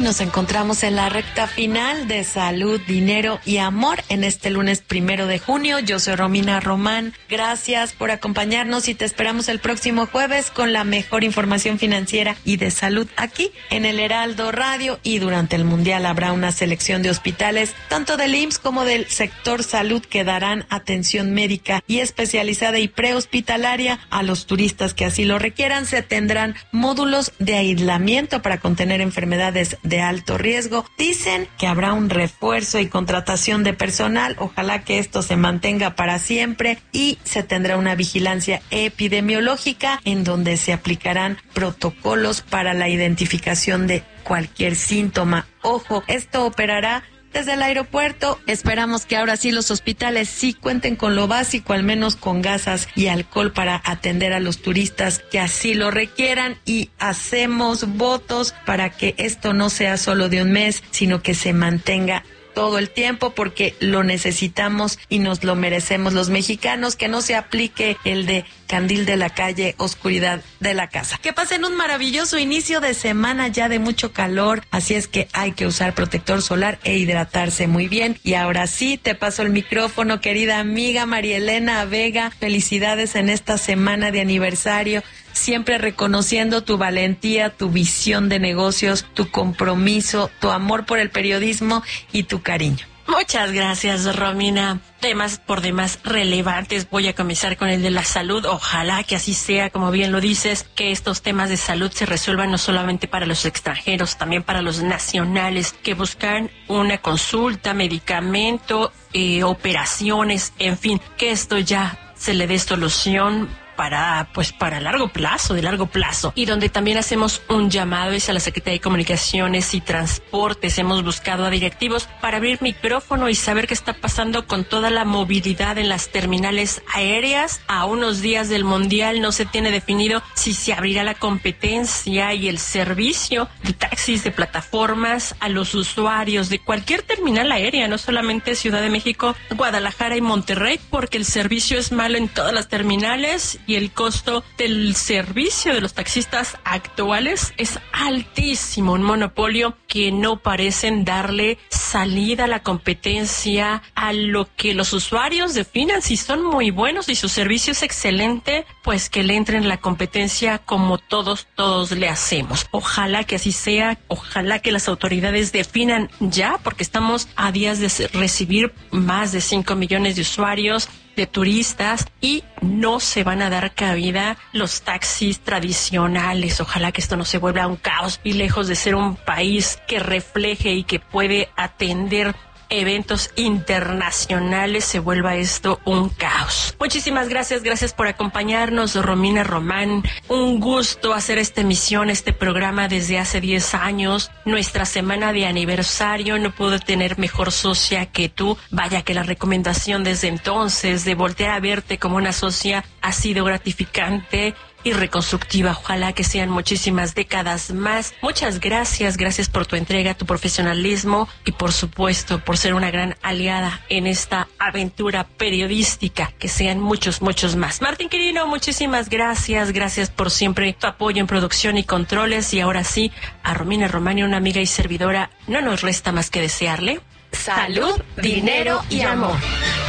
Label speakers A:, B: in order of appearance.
A: nos encontramos en la recta final de Salud, Dinero y Amor en este lunes 1 de junio. Yo soy Romina Román. Gracias por acompañarnos y te esperamos el próximo jueves con la mejor información financiera y de salud aquí en el Heraldo Radio. Y durante el Mundial habrá una selección de hospitales, tanto del IMSS como del sector salud, que darán atención médica y especializada y prehospitalaria a los turistas que así lo requieran. Se tendrán módulos de aislamiento para contener enfermedades de alto riesgo. Dicen que habrá un refuerzo y contratación de personal. Ojalá que esto se mantenga para siempre, y se tendrá una vigilancia epidemiológica en donde se aplicarán protocolos para la identificación de cualquier síntoma. Ojo, esto operará desde el aeropuerto. Esperamos que ahora sí los hospitales sí cuenten con lo básico, al menos con gasas y alcohol, para atender a los turistas que así lo requieran, y hacemos votos para que esto no sea solo de un mes, sino que se mantenga todo el tiempo, porque lo necesitamos y nos lo merecemos los mexicanos. Que no se aplique el de candil de la calle, oscuridad de la casa. Que pasen un maravilloso inicio de semana ya de mucho calor, así es que hay que usar protector solar e hidratarse muy bien. Y ahora sí, te paso el micrófono, querida amiga María Elena Vega. Felicidades en esta semana de aniversario, siempre reconociendo tu valentía, tu visión de negocios, tu compromiso, tu amor por el periodismo y tu cariño.
B: Muchas gracias, Romina. Temas por demás relevantes. Voy a comenzar con el de la salud. Ojalá que así sea, como bien lo dices, que estos temas de salud se resuelvan no solamente para los extranjeros, también para los nacionales que buscan una consulta, medicamento, operaciones, en fin, que esto ya se le dé solución para largo plazo, y donde también hacemos un llamado es a la Secretaría de Comunicaciones y Transportes. Hemos buscado a directivos para abrir micrófono y saber qué está pasando con toda la movilidad en las terminales aéreas. A unos días del Mundial no se tiene definido si se abrirá la competencia y el servicio de taxis, de plataformas a los usuarios de cualquier terminal aérea, no solamente Ciudad de México, Guadalajara y Monterrey, porque el servicio es malo en todas las terminales y el costo del servicio de los taxistas actuales es altísimo, un monopolio que no parecen darle salida a la competencia, a lo que los usuarios definan. Si son muy buenos y su servicio es excelente, pues que le entren la competencia como todos le hacemos. Ojalá que así sea, ojalá que las autoridades definan ya, porque estamos a días de recibir más de 5 millones de usuarios, de turistas, y no se van a dar cabida los taxis tradicionales. Ojalá que esto no se vuelva un caos, y lejos de ser un país que refleje y que puede atender eventos internacionales, se vuelva esto un caos. Muchísimas gracias por acompañarnos, Romina Román. Un gusto hacer esta emisión, este programa desde hace 10 años, nuestra semana de aniversario. No puedo tener mejor socia que tú. Vaya que la recomendación desde entonces de voltear a verte como una socia ha sido gratificante y reconstructiva. Ojalá que sean muchísimas décadas más. Muchas gracias por tu entrega, tu profesionalismo y por supuesto por ser una gran aliada en esta aventura periodística. Que sean muchos más. Martín Quirino, muchísimas gracias por siempre tu apoyo en producción y controles. Y ahora sí, a Romina Román, una amiga y servidora, no nos resta más que desearle
A: salud, dinero y amor.